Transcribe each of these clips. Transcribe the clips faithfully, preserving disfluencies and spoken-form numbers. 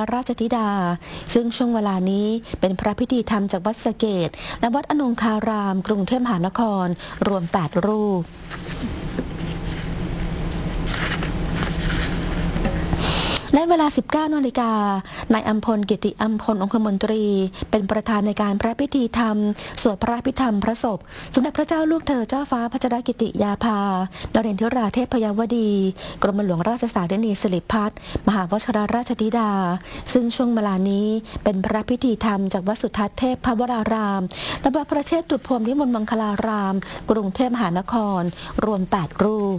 ราชธิดาซึ่งช่วงเวลานี้เป็นพระพิธีธรรมจากวัดสะเกษและวัดอนงคารามกรุงเทพมหานครรวมแปดรูปในเวลา สิบเก้านาฬิกา นายอัมพล กิติอัมพล องคมนตรีเป็นประธานในการพระพิธีธรรมสวดพระพิธรรมพระศพสมเด็จพระเจ้าลูกเธอเจ้าฟ้าพัชรกิติยาภานเรนทิราเทพยวดี กรมหลวงราชสารินีสิริพัฒน์มหาวชิรราชธิดาซึ่งช่วงเวลานี้เป็นพระพิธีธรรมจากวัดสุทัศน์เทพพวรารามและวัดพระเชษฐุพรหมวิมลมังคลาราม กรุงเทพมหานครรวมแปดรูป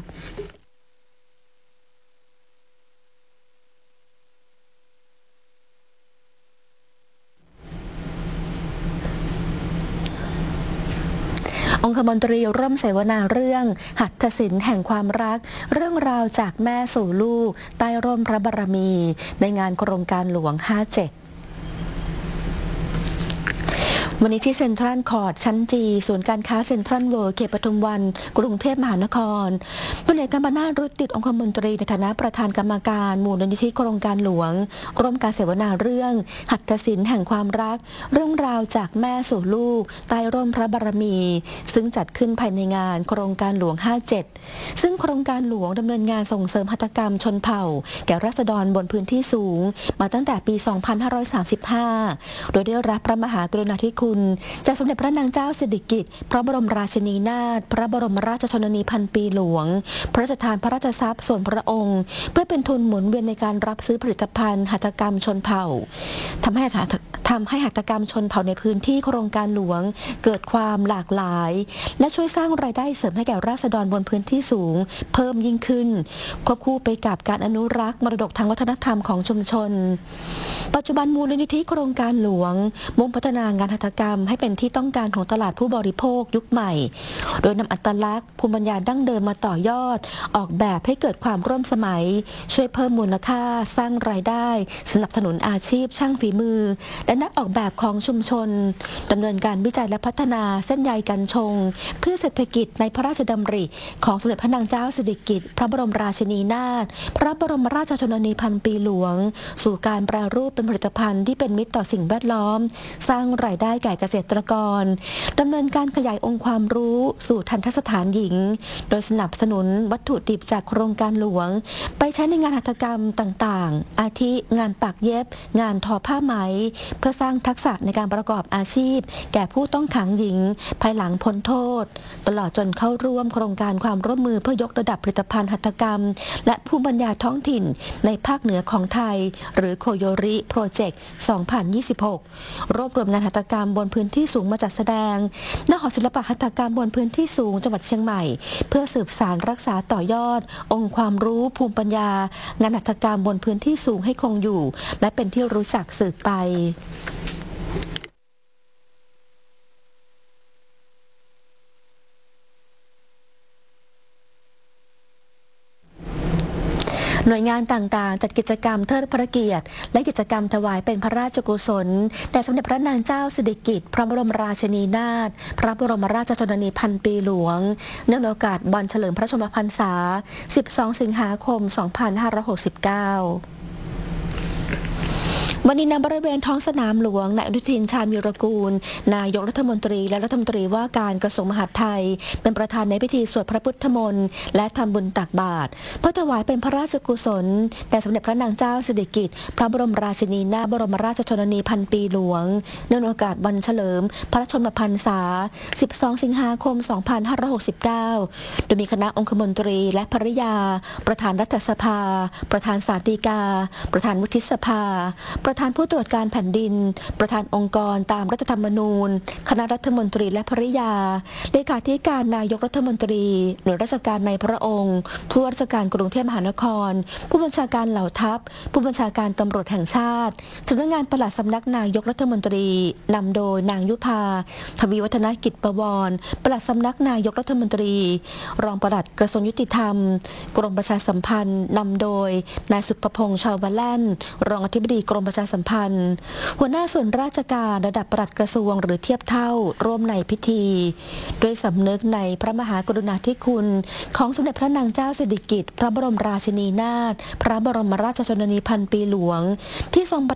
องคมนตรีร่วมเสวนาเรื่องหัตถศิลป์แห่งความรักเรื่องราวจากแม่สู่ลูกใต้ร่มพระบารมีในงานโครงการหลวงห้าเจ็ดวันนี้ที่เซ็นทรัลคอร์ทชั้นจีศูนย์การค้าเซ็นทรัลเวิลด์เขตปทุมวันกรุงเทพมหานครพลเอกกัมปนาท รุติองคมนตรีในฐานะประธานกรรมการมูลนิธิโครงการหลวงร่วมการเสวนาเรื่องหัตถศิลป์แห่งความรักเรื่องราวจากแม่สู่ลูกใต้ร่มพระบารมีซึ่งจัดขึ้นภายในงานโครงการหลวงห้าเจ็ดซึ่งโครงการหลวงดำเนินงานส่งเสริมหัตถกรรมชนเผ่าแก่ราษฎรบนพื้นที่สูงมาตั้งแต่ปี สองพันห้าร้อยสามสิบห้า โดยได้รับพระมหากรุณาธิคุณจากสมเด็จพระนางเจ้าสิริกิติ์พระบรมราชินีนาถพระบรมราชชนนีพันปีหลวงพระราชทานพระราชทรัพย์ส่วนพระองค์เพื่อเป็นทุนหมุนเวียนในการรับซื้อผลิตภัณฑ์หัตถกรรมชนเผ่าทำให้ทำให้หัตถกรรมชนเผ่าในพื้นที่โครงการหลวงเกิดความหลากหลายและช่วยสร้างรายได้เสริมให้แก่ราษฎรบนพื้นที่สูงเพิ่มยิ่งขึ้นควบคู่ไปกับการอนุรักษ์มรดกทางวัฒนธรรมของชุมชนปัจจุบันมูลนิธิโครงการหลวงมุ่งพัฒนางานหัตถกรรมให้เป็นที่ต้องการของตลาดผู้บริโภคยุคใหม่โดยนำอัตลักษณ์ภูมิปัญญาดั้งเดิมมาต่อยอดออกแบบให้เกิดความร่วมสมัยช่วยเพิ่มมูลค่าสร้างรายได้สนับสนุนอาชีพช่างฝีมือและนักออกแบบของชุมชนดำเนินการวิจัยและพัฒนาเส้นใยกันชงเพื่อเศรษฐกิจในพระราชดำริของสมเด็จพระนางเจ้าสิริกิติ์พระบรมราชินีนาถพระบรมราชชนนีพันปีหลวงสู่การแปรรูปเป็นผลิตภัณฑ์ที่เป็นมิตรต่อสิ่งแวดล้อมสร้างรายได้แก่เกษตรกรดำเนินการขยายองค์ความรู้สู่ทันตสถานหญิงโดยสนับสนุนวัตถุดิบจากโครงการหลวงไปใช้ในงานหัตถกรรมต่างๆอาทิงานปักเย็บงานทอผ้าไหมเพื่อสร้างทักษะในการประกอบอาชีพแก่ผู้ต้องขังหญิงภายหลังพ้นโทษตลอดจนเข้าร่วมโครงการความร่วมมือเพื่อยกระดับผลิตภัณฑ์หัตถกรรมและภูมิปัญญาท้องถิ่นในภาคเหนือของไทยหรือโคโยริโปรเจกต์ สองพันยี่สิบหก รวบรวมงานหัตถกรรมบนพื้นที่สูงมาจัดแสดงณหอศิลปหัตถกรรมบนพื้นที่สูงจังหวัดเชียงใหม่เพื่อสืบสานรักษาต่อยอดองค์ความรู้ภูมิปัญญางานหัตถกรรมบนพื้นที่สูงให้คงอยู่และเป็นที่รู้จักสืบไปหน่วยงานต่างๆจัดกิจกรรมเทิดพระเกียรติและกิจกรรมถวายเป็นพระราชกุศลแด่สมเด็จพระนางเจ้าสิริกิติ์พระบรมราชินีนาถพระบรมราชชนนีพันปีหลวงเนื่องในโอกาสวันเฉลิมพระชนมพรรษา สิบสอง สิงหาคม สองพันห้าร้อยหกสิบเก้าวันนี้ณบริเวณท้องสนามหลวงนายอนุทินชาญวีรกูลนายกรัฐมนตรีและรัฐมนตรีว่าการกระทรวงมหาดไทยเป็นประธานในพิธีสวดพระพุทธมนต์และทำบุญตักบาตรเพื่อถวายเป็นพระราชกุศลแด่สมเด็จพระนางเจ้าสิริกิติ์พระบรมราชินีนาถบรมราชชนนีพันปีหลวงเนื่องในโอกาสวันเฉลิมพระชนมพรรษา สิบสอง สิงหาคม สองพันห้าร้อยหกสิบเก้า โดยมีคณะองคมนตรีและภริยาประธานรัฐสภาประธานศาลฎีกาประธานวุฒิสภาประธานผู้ตรวจการแผ่นดินประธานองค์กรตามรัฐธรรมนูญคณะรัฐมนตรีและภริยาเลขาธิการนายกรัฐมนตรีหน่วยราชการในพระองค์ผู้ว่าราชการกรุงเทพมหานครผู้บัญชาการเหล่าทัพผู้บัญชาการตำรวจแห่งชาติสำนักงานปลัดสำนักนายกรัฐมนตรีนำโดยนางยุพาทวีวัฒนกิจประวรปลัดสำนักนายกรัฐมนตรีรองปลัดกระทรวงยุติธรรมกรมประชาสัมพันธ์นำโดยนายสุภพงษ์ชาวบ้านแล่นรองอธิบดีกรมประชาสัมพันธ์หัวหน้าส่วนราชการระดับปลัดกระทรวงหรือเทียบเท่าร่วมในพิธีด้วยสำนึกในพระมหากรุณาธิคุณของสมเด็จพระนางเจ้าสิริกิติ์พระบรมราชินีนาถพระบรมราชชนนีพันปีหลวงที่ทรง